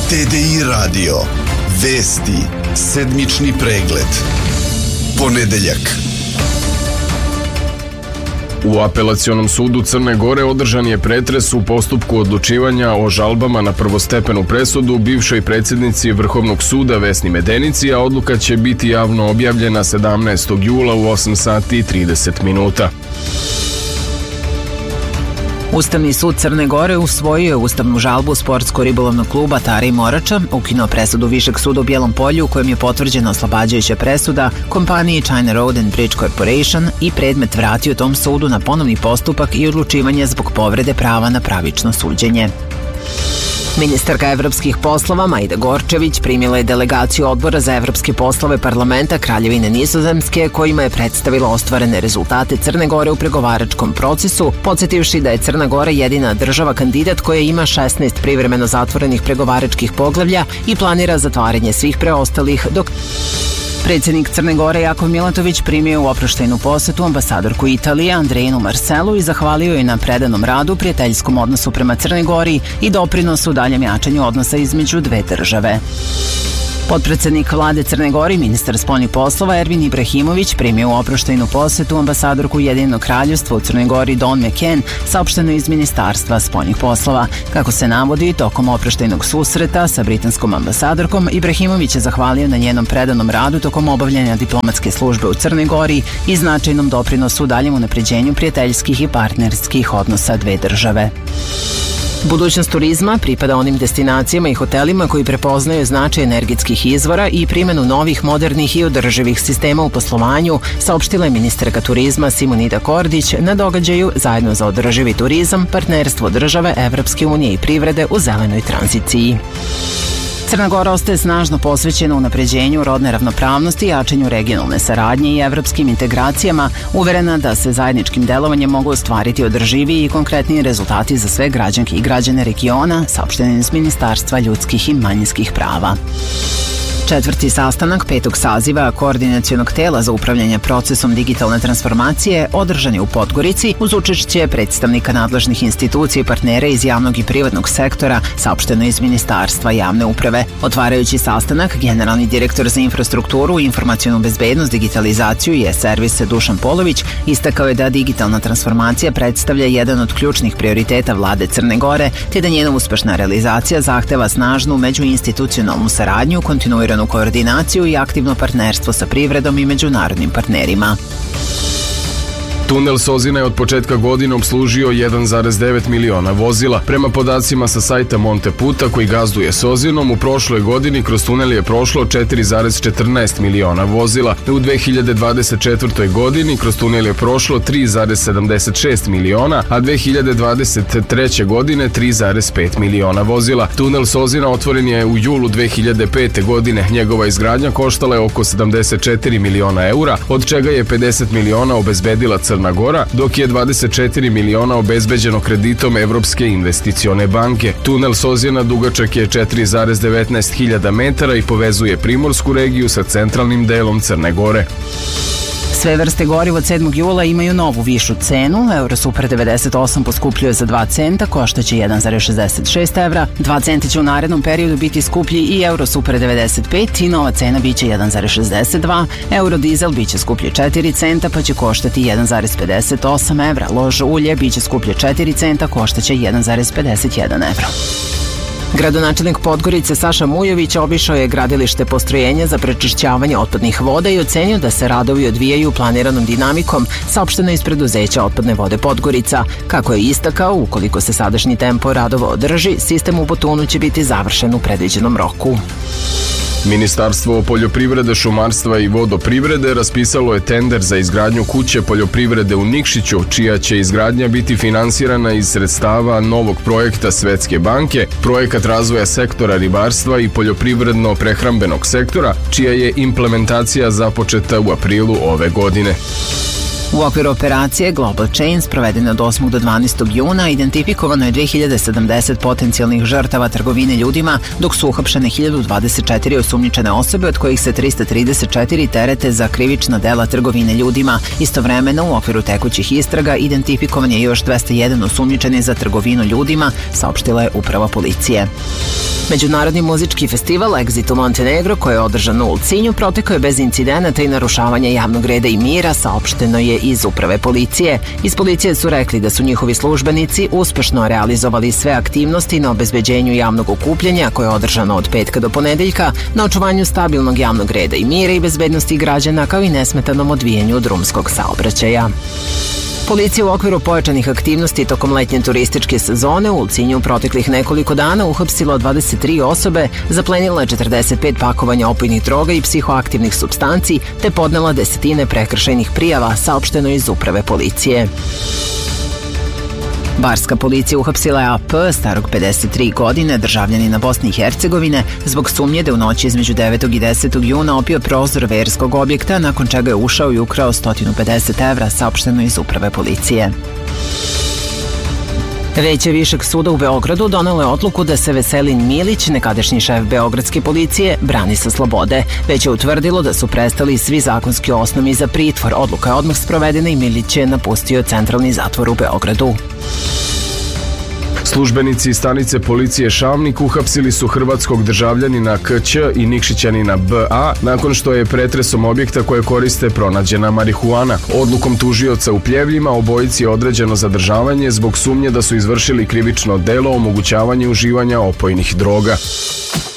TDI radio. Vesti. Sedmični pregled. Ponedeljak. U Apelacionom sudu Crne Gore održan je pretres u postupku odlučivanja o žalbama na prvostepenu presudu bivšoj predsjednici Vrhovnog suda Vesni Medenici, a odluka će biti javno objavljena 17. jula u 8 sati i 30 minuta. Ustavni sud Crne Gore usvojio je ustavnu žalbu sportsko-ribolovnog kluba Tara i Morača, ukinuo presudu Višeg suda u Bijelom Polju u kojem je potvrđena oslobađajuća presuda kompaniji China Road and Bridge Corporation i predmet vratio tom sudu na ponovni postupak i odlučivanje zbog povrede prava na pravično suđenje. Ministarka evropskih poslova Majda Gorčević primila je delegaciju Odbora za evropske poslove parlamenta Kraljevine Nizozemske, kojima je predstavila ostvarene rezultate Crne Gore u pregovaračkom procesu, podsjetivši da je Crna Gora jedina država kandidat koja ima 16 privremeno zatvorenih pregovaračkih poglavlja i planira zatvaranje svih preostalih, dok predsjednik Crne Gore Jakov Milatović primio u oproštajnu posetu ambasadorku Italije Andreinu Marcelu i zahvalio je na predanom radu, prijateljskom odnosu prema Crnoj Gori i doprinosu daljem jačanju odnosa između dve države. Potpredsednik vlade Crne Gore i ministar spoljnih poslova Ervin Ibrahimović primio u oproštajnu posetu ambasadorku Ujedinjenog kraljevstva u Crnoj Gori Dawn McCann, saopšteno iz Ministarstva spoljnih poslova. Kako se navodi, tokom oproštajnog susreta sa britanskom ambasadorkom, Ibrahimović je zahvalio na njenom predanom radu tokom obavljanja diplomatske službe u Crnoj Gori i značajnom doprinosu u daljem unapređenju prijateljskih i partnerskih odnosa dve države. Budućnost turizma pripada onim destinacijama i hotelima koji prepoznaju značaj energetskih izvora i primjenu novih, modernih i održivih sistema u poslovanju, saopštila je ministarka turizma Simonida Kordić na događaju Zajedno za održivi turizam, partnerstvo države, Evropske unije i privrede u zelenoj tranziciji. Crna Gora ostaje snažno posvećena unapređenju rodne ravnopravnosti, jačanju regionalne saradnje i evropskim integracijama, uverena da se zajedničkim delovanjem mogu ostvariti održiviji i konkretniji rezultati za sve građanke i građane regiona, saopšteno iz Ministarstva ljudskih i manjinskih prava. Četvrti sastanak petog saziva Koordinacionog tela za upravljanje procesom digitalne transformacije održan je u Podgorici uz učešće predstavnika nadležnih institucija i partnera iz javnog i privatnog sektora, saopšteno iz Ministarstva javne uprave. Otvarajući sastanak, generalni direktor za infrastrukturu, informacionu bezbednost, digitalizaciju i e-servise Dušan Polović istakao je da digitalna transformacija predstavlja jedan od ključnih prioriteta vlade Crne Gore, te da njena uspešna realizacija zahteva snažnu međuinstitucionalnu saradnju, kontinuiranu koordinaciju i aktivno partnerstvo sa privredom i međunarodnim partnerima. Tunel Sozina je od početka godine obslužio 1,9 miliona vozila. Prema podacima sa sajta Monteputa koji gazduje Sozinom, u prošloj godini kroz tunel je prošlo 4,14 miliona vozila. U 2024. godini kroz tunel je prošlo 3,76 miliona, a 2023. godine 3,5 miliona vozila. Tunel Sozina otvoren je u julu 2005. godine. Njegova izgradnja koštala je oko 74 miliona eura, od čega je 50 miliona obezbedila Crna Gora, dok je 24 miliona obezbeđeno kreditom Evropske investicione banke. Tunel Sozina dugačak je 4,19 hiljada metara i povezuje primorsku regiju sa centralnim delom Crne Gore. Sve vrste goriva od 7. jula imaju novu višu cenu. Eurosuper 98 poskupljuje za 2 centa, koštaće 1,66 evra. 2 centa će u narednom periodu biti skuplji i Eurosuper 95 i nova cena biće 1,62. Eurodizel biće skuplji 4 centa pa će koštati 1,58 evra. Lož ulje biće skuplje 4 centa, koštaće 1,51 evra. Gradonačelnik Podgorice Saša Mujović obišao je gradilište postrojenja za prečišćavanje otpadnih voda i ocenio da se radovi odvijaju planiranom dinamikom, saopšteno iz preduzeća Otpadne vode Podgorica. Kako je istakao, ukoliko se sadašnji tempo radova održi, sistem u Botunu će biti završen u predviđenom roku. Ministarstvo poljoprivrede, šumarstva i vodoprivrede raspisalo je tender za izgradnju kuće poljoprivrede u Nikšiću, čija će izgradnja biti finansirana iz sredstava novog projekta Svetske banke, projekat razvoja sektora ribarstva i poljoprivredno-prehrambenog sektora, čija je implementacija započeta u aprilu ove godine. U okviru operacije Global Chain sprovedene od 8. do 12. juna identifikovano je 2070 potencijalnih žrtava trgovine ljudima, dok su uhapšene 1024 osumnjičene osobe, od kojih se 334 terete za krivična dela trgovine ljudima. Istovremeno, u okviru tekućih istraga identifikovan je još 201 osumnjičeni za trgovinu ljudima, saopštila je uprava policije. Međunarodni muzički festival Exit u Montenegro, koji je održan u Ulcinju, protekao je bez incidenata i narušavanja javnog reda i mira, saopšteno je iz uprave policije. Iz policije su rekli da su njihovi službenici uspešno realizovali sve aktivnosti na obezbeđenju javnog okupljanja koje je održano od petka do ponedeljka, na očuvanju stabilnog javnog reda i mira i bezbednosti građana, kao i nesmetanom odvijanju drumskog saobraćaja. Policija u okviru pojačanih aktivnosti tokom letnje turističke sezone u Ulcinju u proteklih nekoliko dana uhapsila 23 osobe, zaplenila 45 pakovanja opojnih droga i psihoaktivnih supstanci, te podnela desetine prekršajnih prijava, saopšteno iz uprave policije. Barska policija uhapsila je AP, starog 53 godine, državljanina Bosne i Hercegovine, zbog sumnje da u noći između 9. i 10. juna opio prozor verskog objekta, nakon čega je ušao i ukrao 150 evra, saopšteno iz uprave policije. Veće Višeg suda u Beogradu donelo je odluku da se Veselin Milić, nekadašnji šef beogradske policije, brani sa slobode. Već je utvrdilo da su prestali svi zakonski osnovi za pritvor. Odluka je odmah sprovedena i Milić je napustio centralni zatvor u Beogradu. Službenici stanice policije Šavnik uhapsili su hrvatskog državljanina KĆ i Nikšićanina BA nakon što je pretresom objekta koje koriste pronađena marihuana. Odlukom tužioca u Pljevljima obojici je određeno zadržavanje zbog sumnje da su izvršili krivično delo omogućavanja uživanja opojnih droga.